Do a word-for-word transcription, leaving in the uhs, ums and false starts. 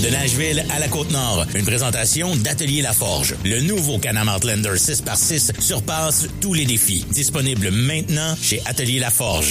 De Nashville à la Côte-Nord, une présentation d'Atelier Laforge. Le nouveau Can-Am Outlander six par six surpasse tous les défis. Disponible maintenant chez Atelier Laforge.